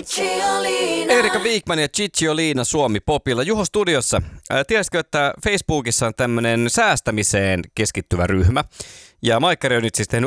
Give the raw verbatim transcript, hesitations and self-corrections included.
Cicciolina. Erika Wigman ja Cicciolina Suomi Popilla. Juho studiossa. Ää, tiesitkö, että Facebookissa on tämmöinen säästämiseen keskittyvä ryhmä? Ja Maikkari on nyt siis tehnyt